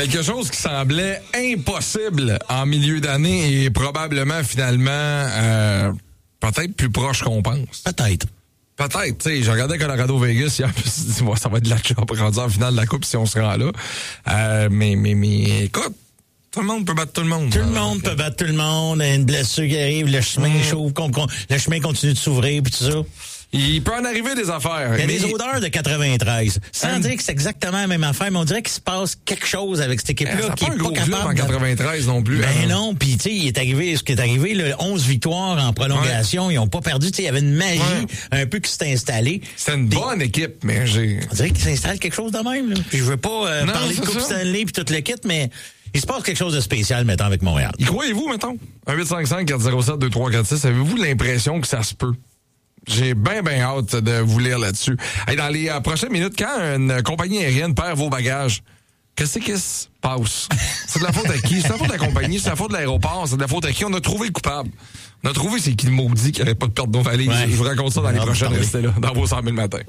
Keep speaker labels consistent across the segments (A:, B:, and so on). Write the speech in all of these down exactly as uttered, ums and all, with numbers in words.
A: Quelque chose qui semblait impossible en milieu d'année et probablement finalement euh, peut-être plus proche qu'on pense.
B: Peut-être.
A: Peut-être, tu sais, je regardais Colorado Vegas hier, puis je me suis dit, bon, ça va être de la job rendu en finale de la Coupe si on se rend là. Euh, mais, mais, mais, écoute, tout le monde peut battre tout le monde.
B: Tout le
A: hein,
B: monde
A: donc,
B: peut battre tout le monde. Une blessure qui arrive, le chemin
A: Mm.
B: chauffe, con- con- le chemin continue de s'ouvrir, puis tout ça.
A: Il peut en arriver des affaires.
B: Il y a
A: mais-
B: des odeurs de quatre-vingt-treize. Sans
A: Hum.
B: dire que c'est exactement la même affaire, mais on dirait qu'il se passe quelque chose avec cette
A: Eh,
B: équipe-là
A: ça n'a
B: qui
A: pas
B: est
A: un
B: pas
A: gros club en
B: capable de...
A: quatre-vingt-treize non plus.
B: Ben
A: hein.
B: non, puis tu sais, il est arrivé, ce qui est arrivé, le onze victoires en prolongation, ils ont pas perdu, tu sais, il y avait une magie un peu qui s'est installée.
A: C'était une
B: Des-
A: bonne équipe, mais j'ai...
B: On dirait qu'il s'installe quelque chose de même, là. Puis je veux pas euh,
A: Non,
B: parler de
A: c'est
B: Coupe
A: ça.
B: Stanley puis tout le kit, mais il se passe quelque chose de spécial, mettons, avec Montréal.
A: Y croyez-vous, mettons? un huit cinq cinq quatre zéro sept deux trois quatre six, avez-vous l'impression que ça se peut? J'ai bien, bien hâte de vous lire là-dessus. Hey, dans les euh, prochaines minutes, quand une compagnie aérienne perd vos bagages, qu'est-ce qui se passe? C'est de la faute à qui? C'est de la faute de la compagnie? C'est de la faute de l'aéroport? C'est de la faute à qui? On a trouvé le coupable. On a trouvé c'est qui le maudit qui n'arrête pas de perdre nos valises.
B: Ouais.
A: Je vous raconte ça dans les
B: On va
A: prochaines.
B: parler.
A: Restez là, dans vos cent mille matins.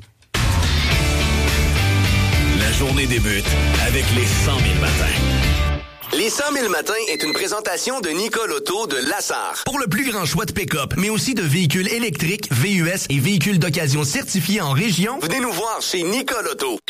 C: La journée débute avec les cent mille matins.
D: Les cent mille matins est une présentation de Nicole Auto de Lassar. Pour le plus grand choix de pick-up, mais aussi de véhicules électriques, V U S et véhicules d'occasion certifiés en région, venez nous voir chez Nicole Auto.